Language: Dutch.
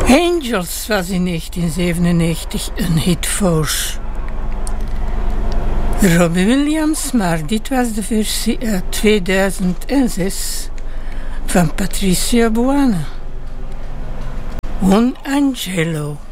Angels was in 1997 een hit voor Robbie Williams, maar dit was de versie uit 2006 van Patricia Buana. Un Angelo.